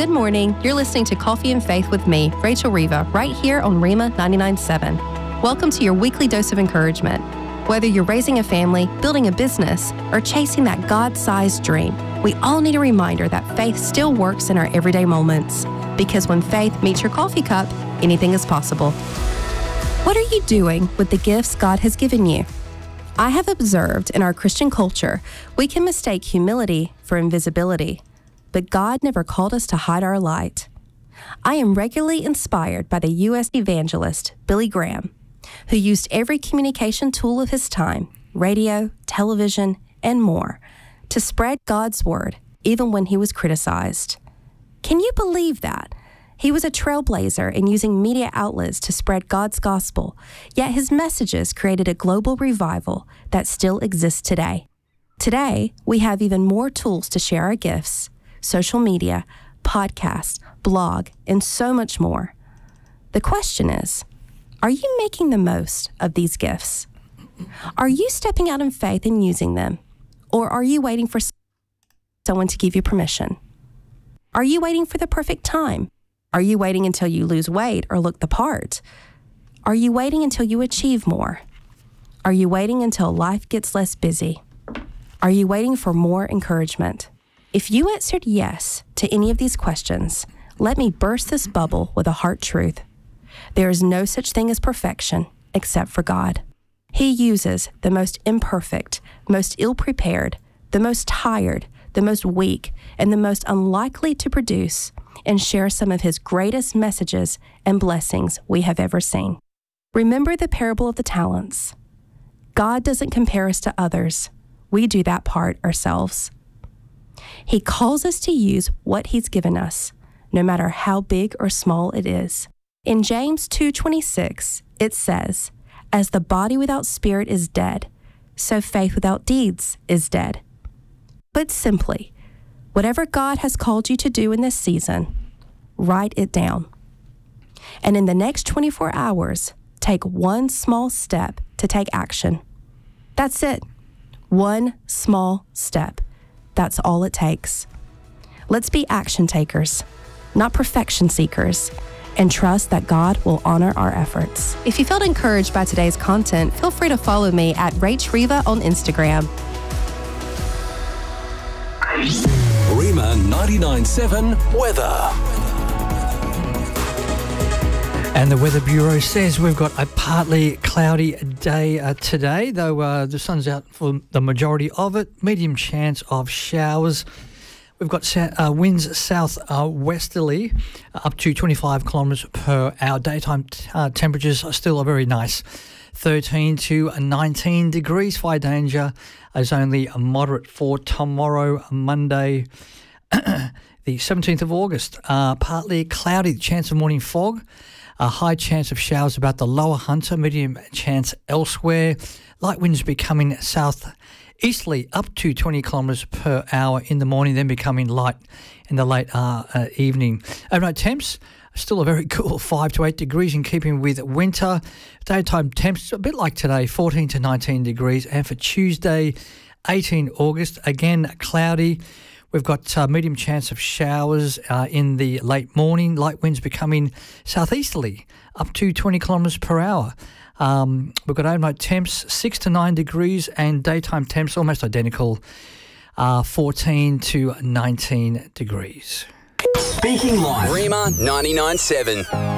good morning. You're listening to Coffee and Faith with me, Rachel Riva, right here on Rima 99.7. Welcome to your weekly dose of encouragement. Whether you're raising a family, building a business, or chasing that God-sized dream, we all need a reminder that faith still works in our everyday moments. Because when faith meets your coffee cup, anything is possible. What are you doing with the gifts God has given you? I have observed in our Christian culture, we can mistake humility for invisibility, but God never called us to hide our light. I am regularly inspired by the U.S. evangelist Billy Graham, who used every communication tool of his time, radio, television, and more, to spread God's word, even when he was criticized. Can you believe that? He was a trailblazer in using media outlets to spread God's gospel, yet his messages created a global revival that still exists today. Today, we have even more tools to share our gifts, social media, podcast, blog, and so much more. The question is, are you making the most of these gifts? Are you stepping out in faith and using them? Or are you waiting for someone to give you permission? Are you waiting for the perfect time? Are you waiting until you lose weight or look the part? Are you waiting until you achieve more? Are you waiting until life gets less busy? Are you waiting for more encouragement? If you answered yes to any of these questions, let me burst this bubble with a heart truth. There is no such thing as perfection except for God. He uses the most imperfect, most ill-prepared, the most tired, the most weak, and the most unlikely to produce and share some of his greatest messages and blessings we have ever seen. Remember the parable of the talents. God doesn't compare us to others. We do that part ourselves. He calls us to use what he's given us, no matter how big or small it is. In James 2:26, it says, "As the body without spirit is dead, so faith without deeds is dead." Put simply, whatever God has called you to do in this season, write it down. And in the next 24 hours, take one small step to take action. That's it. One small step. That's all it takes. Let's be action takers, not perfection seekers, and trust that God will honor our efforts. If you felt encouraged by today's content, feel free to follow me at Rach Riva on Instagram. Rima 99.7 weather. And the Weather Bureau says we've got a partly cloudy day today, though the sun's out for the majority of it. Medium chance of showers. We've got winds south-westerly up to 25 kilometres per hour. Daytime temperatures are still a very nice 13 to 19 degrees. Fire danger is only moderate for tomorrow, Monday, the 17th of August. Partly cloudy, chance of morning fog. A high chance of showers about the lower Hunter, medium chance elsewhere. Light winds becoming southeasterly up to 20 kilometres per hour in the morning, then becoming light in the late evening. Overnight temps, still a very cool 5 to 8 degrees in keeping with winter. Daytime temps, a bit like today, 14 to 19 degrees. And for Tuesday, 18 August, again cloudy. We've got medium chance of showers in the late morning. Light winds becoming southeasterly up to 20 kilometres per hour. We've got overnight temps 6 to 9 degrees and daytime temps almost identical, 14 to 19 degrees. Speaking Live. Rima 99.7.